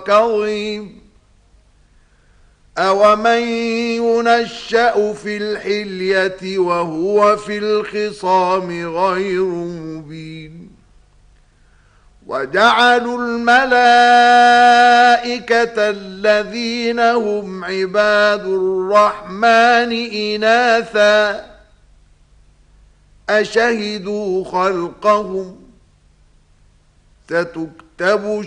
كظيم أومن ينشأ في الحلية وهو في الخصام غير مبين وجعلوا الملائكة الذين هم عباد الرحمن إناثا أشهدوا خلقهم ستكتب